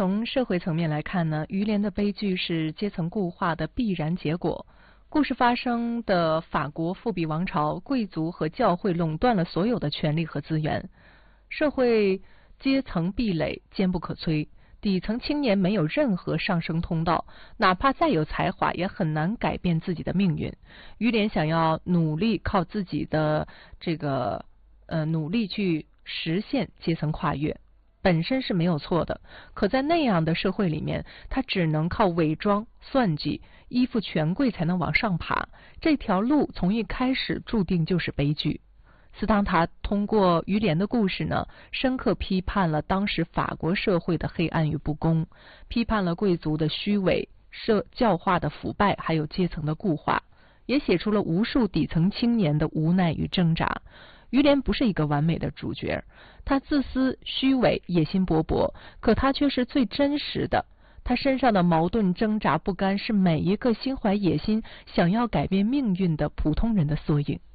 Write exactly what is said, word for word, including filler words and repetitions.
从社会层面来看呢，于连的悲剧是阶层固化的必然结果。故事发生的法国复辟王朝，贵族和教会垄断了所有的权力和资源，社会阶层壁垒坚不可摧，底层青年没有任何上升通道，哪怕再有才华也很难改变自己的命运。于连想要努力靠自己的这个呃努力去实现阶层跨越，本身是没有错的，可在那样的社会里面，他只能靠伪装、算计、依附权贵才能往上爬。这条路从一开始注定就是悲剧。斯汤塔通过于连的故事呢，深刻批判了当时法国社会的黑暗与不公，批判了贵族的虚伪、社教化的腐败，还有阶层的固化，也写出了无数底层青年的无奈与挣扎。于连不是一个完美的主角，他自私、虚伪、野心勃勃，可他却是最真实的。他身上的矛盾、挣扎、不甘，是每一个心怀野心、想要改变命运的普通人的缩影。